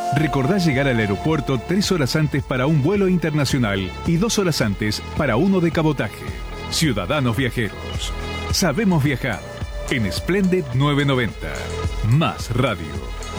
Recordá llegar al aeropuerto 3 horas antes para un vuelo internacional y 2 horas antes para uno de cabotaje. Ciudadanos viajeros. Sabemos viajar. En Splendid 990. Más radio.